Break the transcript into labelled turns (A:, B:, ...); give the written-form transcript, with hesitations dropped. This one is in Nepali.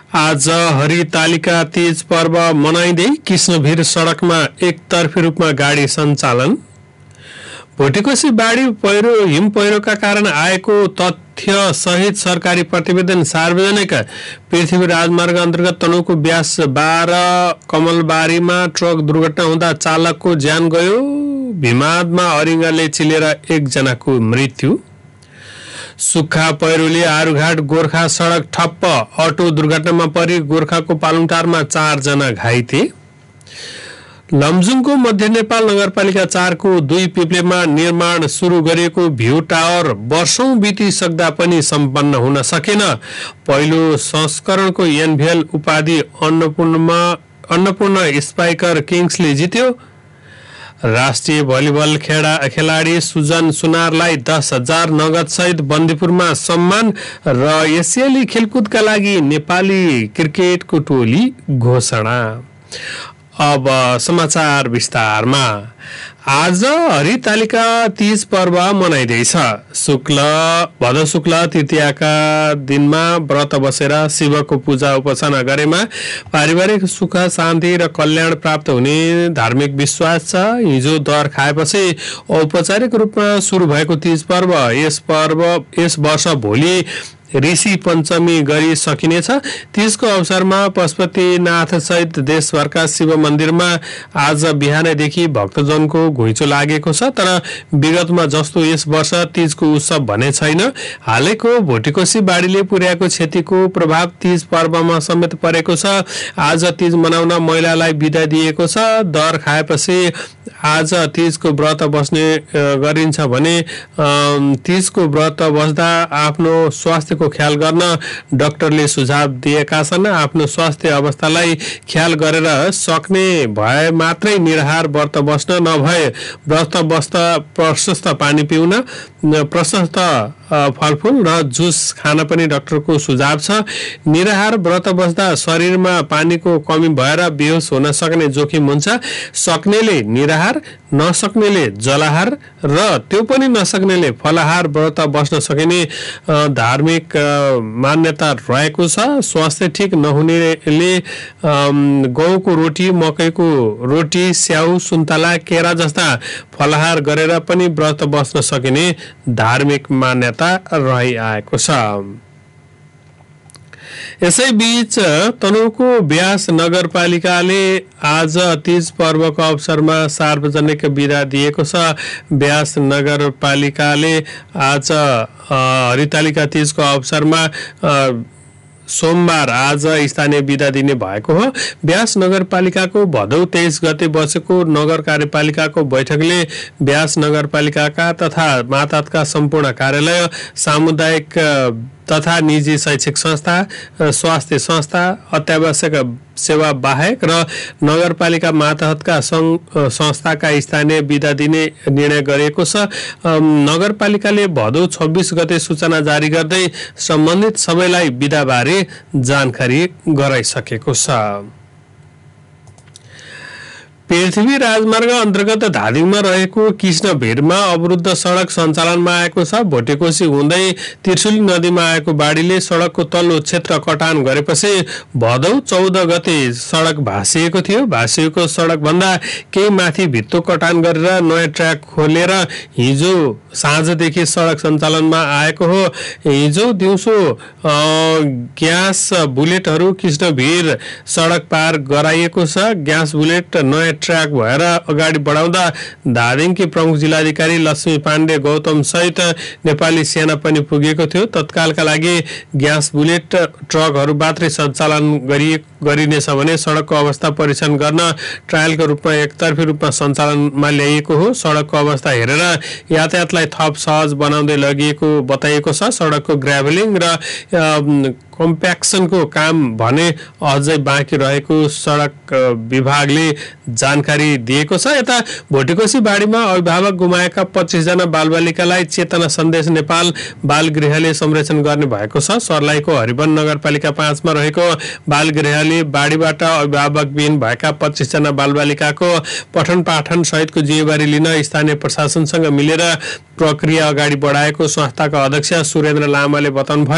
A: आज हरितालिका तीज पर्व मनाइँदै कृष्णभिर सडकमा एकतर्फी रूपमा गाडी सञ्चालन। भोटेकोशी बाढी पहिरो हिम पहिरोका कारण आएको तथ्य सहित सरकारी प्रतिवेदन सार्वजनिक। पृथ्वी राजमार्ग अन्तर्गत तनहुको ब्यास 12 कमलबारीमा ट्रक दुर्घटना हुँदा चालकको ज्यान गयो। भिमादमा अरिङ्गाले चिलेर एकजनाको मृत्यु। सुक्खा पहिरोले आरुघाट गोर्खा सडक ठप्प। अटो दुर्घटनामा परि गोर्खाको पालुङटारमा 4 जना घाइते। लमजुङको मध्य नेपाल नगरपालिका 4 को 2 पिप्लेमा निर्माण सुरु गरिएको भ्यू टावर वर्षौं बितिसक्दा पनि सम्पन्न हुन सकेन। पहिलो संस्करणको एनभीएल उपाधि अन्नपूर्ण स्पाइकर किङ्सले जित्यो। राष्ट्रिय भलिबल खेलाडी सुजन सुनारलाई 10,000 नगद सहित बन्दीपुरमा सम्मान र एसियाली खेलकुदका लागि नेपाली क्रिकेटको टोली घोषणा। अब समाचार विस्तारमा। आज हरितालिका तीज पर्व मनाइँदैछ। भदौ शुक्ल तृतीयाका दिनमा व्रत बसेर शिवको पूजा उपासना गरेमा पारिवारिक सुख शान्ति र कल्याण प्राप्त हुने धार्मिक विश्वास छ। हिजो दर खाएपछि औपचारिक रूपमा सुरु भएको तीज पर्व यस वर्ष भोलि ऋषि पञ्चमी गरी सकिनेछ। तीजको अवसरमा पशुपतिनाथ सहित देशभरका शिव मन्दिरमा आज बिहानैदेखि भक्तजनको घुइँचो लागेको छ। तर विगतमा जस्तो यस वर्ष तीजको उत्सव भने छैन। हालैको भोटेकोशी बाढीले पुर्याएको क्षतिको प्रभाव तीज पर्वमा समेत परेको छ। आज तीज मनाउन महिलालाई बिदा दिएको छ। दर खाएपछि आज तीजको व्रत बस्ने गरिन्छ भने तीजको व्रत बस्दा आफ्नो स्वास्थ्य को ख्याल गर्न डाक्टरले सुझाव दिएका छन्। आफ्नो स्वास्थ्य अवस्थालाई ख्याल गरेर सक्ने भए मात्रै निराहार व्रत बस्न, नभए व्रत बस्दा प्रशस्त पानी पिउन, प्रशस्त फलफूल र जुस खान पनि डाक्टरको सुझाव छ। निराहार व्रत बस्दा शरीरमा पानीको कमी भएर बेहोस हुन सक्ने जोखिम हुन्छ। सक्नेले निराहार, नसक्नेले जलाहार र त्यो पनि नसक्नेले फलाहार व्रत बस्न सकिने धार्मिक मान्यता रहेको छ। स्वास्थ्य ठिक नहुनेले गहुँको रोटी, मकैको रोटी, स्याउ, सुन्तला, केरा जस्ता फलाहार गरेर पनि व्रत बस्न सकिने धार्मिक मान्यता रहिआएको छ। यसैबीच तनहुको ब्यास नगरपालिकाले आज तीज पर्वको अवसरमा सार्वजनिक बिदा दिएको छ। ब्यास नगरपालिकाले आज हरितालिका तीजको अवसरमा सोमबार आज स्थानीय बिदा दिने भएको हो। ब्यास नगरपालिकाको भदौ 23 गते बसेको नगर कार्यपालिकाको बैठकले ब्यास नगरपालिकाका तथा मातहतका सम्पूर्ण कार्यालय, सामुदायिक तथा निजी शैक्षिक संस्था, स्वास्थ्य संस्था, अत्यावश्यक सेवा बाहेक र नगरपालिका मातहतका संस्थाका स्थानीय बिदा दिने निर्णय गरिएको छ। नगरपालिकाले भदौ 26 गते सूचना जारी गर्दै सम्बन्धित सबैलाई बिदाबारे जानकारी गराइसकेको छ। पृथ्वी राजमार्ग अन्तर्गत धादिङमा रहेको कृष्णभिरमा अवरुद्ध सडक सञ्चालनमा आएको छ। भोटेकोशी हुँदै त्रिशुली नदीमा आएको बाढीले सडकको तल्लो क्षेत्र कटान गरेपछि भदौ 14 गते सडक भासिएको थियो। भासिएको सडक भन्दा केही माथि भित्तो कटान गरेर नयाँ ट्र्याक खोलेर हिजो साँझदेखि सडक सञ्चालनमा आएको हो। हिजो दिउँसो ग्यास बुलेटहरू कृष्णभिर सडक पार गराइएको छ। ग्यास बुलेट नयाँ ट्र्याक भएर अगाडि बढाउँदा धादिङकी प्रमुख जिल्लाधिकारी लक्ष्मी पाण्डे गौतम सहित नेपाली सेना पनि पुगेको थियो। तत्कालका लागि ग्यास बुलेट ट्रकहरू मात्रै सञ्चालन गरिनेछ भने सडकको अवस्था परीक्षण गर्न ट्रायलको रूपमा एकतर्फी रूपमा सञ्चालनमा ल्याइएको हो। सडकको अवस्था हेरेर यातायातलाई थप सहज बनाउँदै लगिएको बताइएको छ। सडकको ग्राभलिङ र कम्प्याक्सनको काम भने अझै बाँकी रहेको सडक विभागले जानकारी दिएको छ। यता भोटेकोशी बाढीमा अभिभावक गुमाएका 25 जना बालबालिकालाई चेतना सन्देश नेपाल बाल गृहले संरक्षण गर्ने भएको छ। सर्लाहीको हरिवन नगरपालिका 5 मा रहेको बाल गृहले बाढीबाट अभिभावकविहीन भएका 25 जना बालबालिकाको पठन पाठन सहितको जिम्मेवारी लिन स्थानीय प्रशासनसँग मिलेर प्रक्रिया अगाडि बढाएको संस्थाका अध्यक्ष सुरेन्द्र लामाले बताउनु भयो।